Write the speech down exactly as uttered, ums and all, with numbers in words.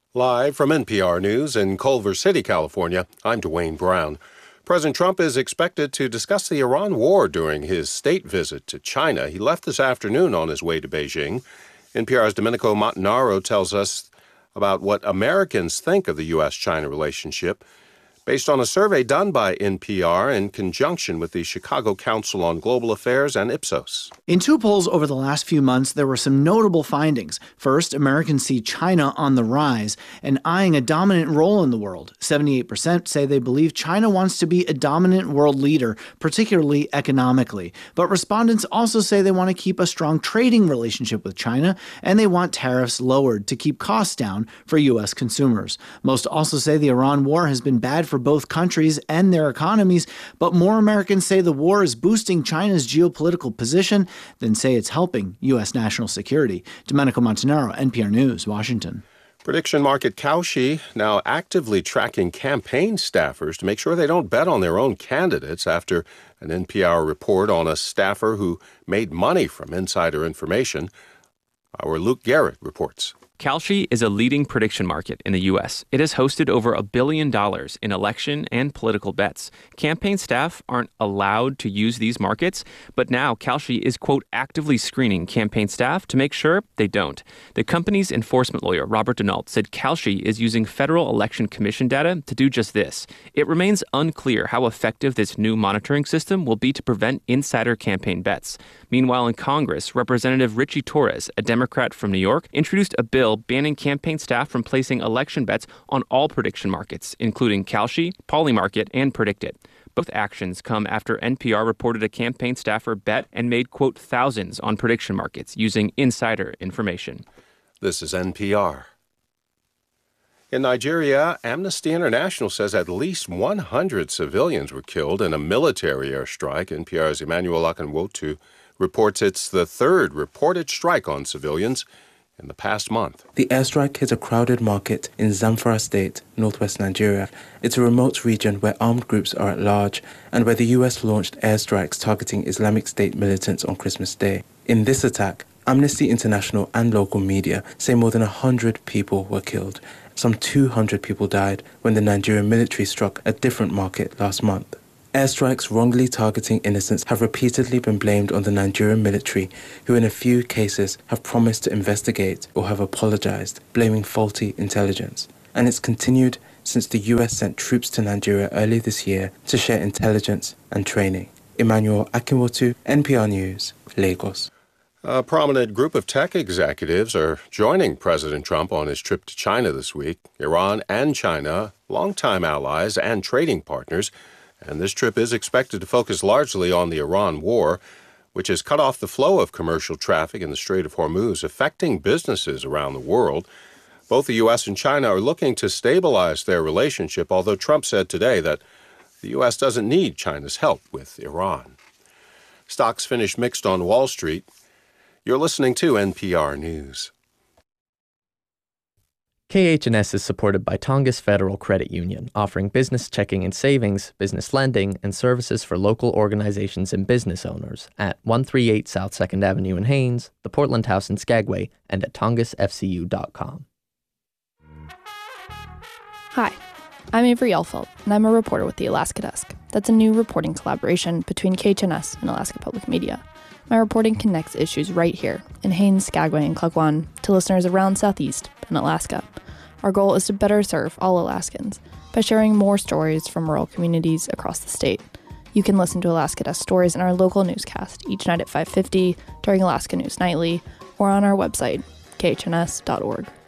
Live from N P R News in Culver City, California, I'm Dwayne Brown. President Trump is expected to discuss the Iran war during his state visit to China. He left this afternoon on his way to Beijing. N P R's Domenico Montanaro tells us about what Americans think of the U S China relationship, based on a survey done by N P R in conjunction with the Chicago Council on Global Affairs and Ipsos. In two polls over the last few months, there were some notable findings. First, Americans see China on the rise and eyeing a dominant role in the world. seventy-eight percent say they believe China wants to be a dominant world leader, particularly economically. But respondents also say they want to keep a strong trading relationship with China, and they want tariffs lowered to keep costs down for U S consumers. Most also say the Iran war has been bad for both countries and their economies, but more Americans say the war is boosting China's geopolitical position than say it's helping U S national security. Domenico Montanaro, N P R News, Washington. Prediction market Kalshi now actively tracking campaign staffers to make sure they don't bet on their own candidates after an N P R report on a staffer who made money from insider information. Our Luke Garrett reports. Kalshi is a leading prediction market in the U S. It has hosted over a billion dollars in election and political bets. Campaign staff aren't allowed to use these markets, but now Kalshi is, quote, actively screening campaign staff to make sure they don't. The company's enforcement lawyer, Robert Denault, said Kalshi is using Federal Election Commission data to do just this. It remains unclear how effective this new monitoring system will be to prevent insider campaign bets. Meanwhile, in Congress, Representative Richie Torres, a Democrat from New York, introduced a bill banning campaign staff from placing election bets on all prediction markets, including Kalshi, Polymarket, and PredictIt. Both actions come after N P R reported a campaign staffer bet and made, quote, thousands on prediction markets using insider information. This is N P R. In Nigeria, Amnesty International says at least one hundred civilians were killed in a military airstrike. N P R's Emmanuel Akinwotu reports it's the third reported strike on civilians in the past month. The airstrike hit a crowded market in Zamfara State, northwest Nigeria. It's a remote region where armed groups are at large and where the U S launched airstrikes targeting Islamic State militants on Christmas Day. In this attack, Amnesty International and local media say more than one hundred people were killed. Some two hundred people died when the Nigerian military struck a different market last month. Airstrikes wrongly targeting innocents have repeatedly been blamed on the Nigerian military, who in a few cases have promised to investigate or have apologized, blaming faulty intelligence. And it's continued since the U S sent troops to Nigeria early this year to share intelligence and training. Emmanuel Akinwotu, N P R News, Lagos. A prominent group of tech executives are joining President Trump on his trip to China this week. Iran and China, longtime allies and trading partners, and this trip is expected to focus largely on the Iran war, which has cut off the flow of commercial traffic in the Strait of Hormuz, affecting businesses around the world. Both the U S and China are looking to stabilize their relationship, although Trump said today that the U S doesn't need China's help with Iran. Stocks finished mixed on Wall Street. You're listening to N P R News. K H N S is supported by Tongass Federal Credit Union, offering business checking and savings, business lending, and services for local organizations and business owners at one thirty-eight South second Avenue in Haines, the Portland House in Skagway, and at tongass f c u dot com. Hi, I'm Avery Elfelt, and I'm a reporter with the Alaska Desk. That's a new reporting collaboration between K H N S and Alaska Public Media. My reporting connects issues right here in Haines, Skagway, and Klukwan to listeners around Southeast and Alaska. Our goal is to better serve all Alaskans by sharing more stories from rural communities across the state. You can listen to Alaska Desk stories in our local newscast each night at five fifty during Alaska News Nightly or on our website, k h n s dot org.